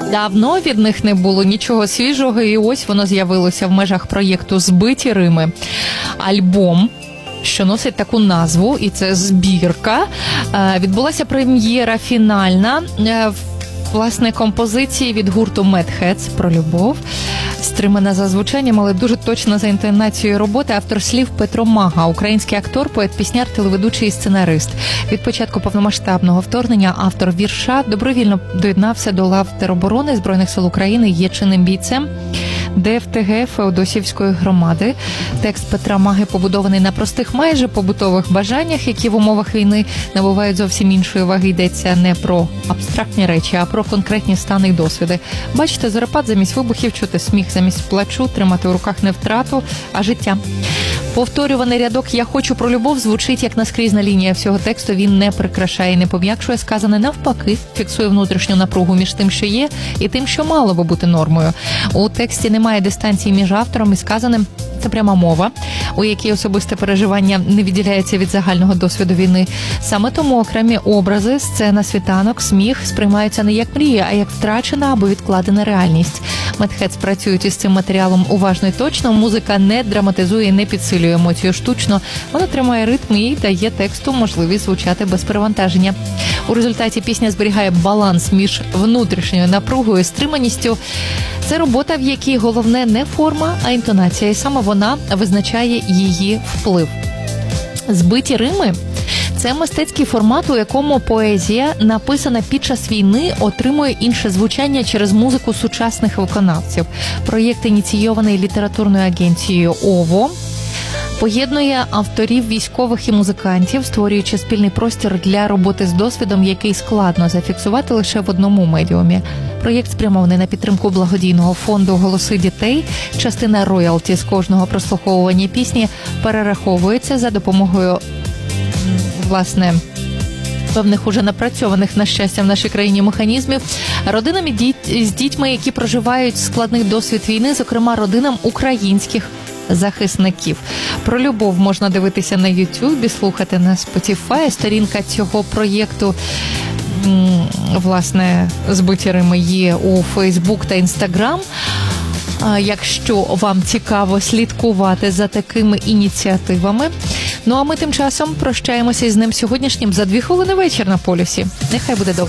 Давно від них не було нічого свіжого, і ось воно з'явилося в межах проєкту «Збиті Рими». Альбом, що носить таку назву, і це збірка. Відбулася прем'єра фінальна, власне, композиції від гурту Mad Heads про любов. Стримана за звучанням, але дуже точно за інтонацією роботи. Автор слів Петро Мага, український актор, поет-пісняр, телеведучий і сценарист. Від початку повномасштабного вторгнення автор вірша добровільно доєднався до лав тероборони Збройних сил України, є чинним бійцем ДФТГ Феодосівської громади. Текст Петра Маги побудований на простих, майже побутових бажаннях, які в умовах війни набувають зовсім іншої ваги. Йдеться не про абстрактні речі, а про конкретні стани і досвіди. Бачите, зорепад замість вибухів, чути сміх замість плачу, тримати в руках не втрату, а життя. Повторюваний рядок «Я хочу про любов» звучить як наскрізна лінія всього тексту. Він не прикрашає і не пом'якшує сказане, навпаки, фіксує внутрішню напругу між тим, що є, і тим, що мало би бути нормою. У тексті немає дистанції між автором і сказаним. Це пряма мова, у якій особисте переживання не відділяється від загального досвіду війни. Саме тому окремі образи, сцена, світанок, сміх сприймаються не як мрія, а як втрачена або відкладена реальність. Mad Heads працюють із цим матеріалом уважно і точно. Музика не драматизує і не підсилює емоцію штучно. Вона тримає ритм і дає тексту можливість звучати без перевантаження. У результаті пісня зберігає баланс між внутрішньою напругою і стриманістю. Це робота, в якій головне не форма, а інтонація. І саме вона визначає її вплив. «Збиті Рими» – це мистецький формат, у якому поезія, написана під час війни, отримує інше звучання через музику сучасних виконавців. Проєкт, ініційований літературною агенцією «ОВО», поєднує авторів, військових і музикантів, створюючи спільний простір для роботи з досвідом, який складно зафіксувати лише в одному медіумі. Проєкт спрямований на підтримку благодійного фонду «Голоси дітей». Частина роялті з кожного прослуховування пісні перераховується за допомогою, власне, певних уже напрацьованих, на щастя, в нашій країні механізмів, родинам з дітьми, які проживають складний досвід війни, зокрема родинам українських захисників. Про любов можна дивитися на YouTube, слухати на Spotify. Сторінка цього проєкту, власне, «Збиті Рими» є у Facebook та Instagram. Якщо вам цікаво слідкувати за такими ініціативами. Ну а ми тим часом прощаємося із ним сьогоднішнім за 2 хвилини вечір на полюсі. Нехай буде добре.